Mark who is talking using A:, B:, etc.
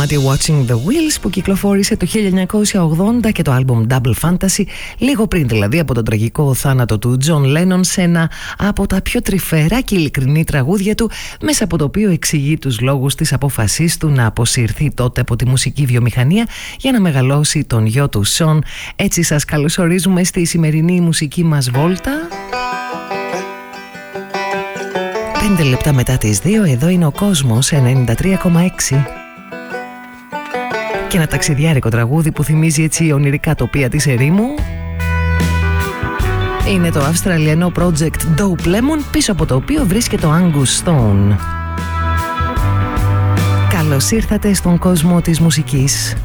A: κομμάτι Watching the Wheels που κυκλοφόρησε το 1980 και το άλμπουμ Double Fantasy, λίγο πριν δηλαδή από τον τραγικό θάνατο του John Lennon, σε ένα από τα πιο τρυφερά και ειλικρινή τραγούδια του, μέσα από το οποίο εξηγεί τους λόγους της απόφασής του να αποσυρθεί τότε από τη μουσική βιομηχανία για να μεγαλώσει τον γιο του Σον. Έτσι σας καλωσορίζουμε στη σημερινή μουσική μας βόλτα. 5 λεπτά μετά τις 2, εδώ είναι ο Κόσμος 93,6. Και ένα ταξιδιάρικο τραγούδι που θυμίζει έτσι ονειρικά τοπία της ερήμου. Είναι το αυστραλιανό project Dope Lemon, πίσω από το οποίο βρίσκεται ο Angus Stone. Καλώς ήρθατε στον κόσμο της μουσικής.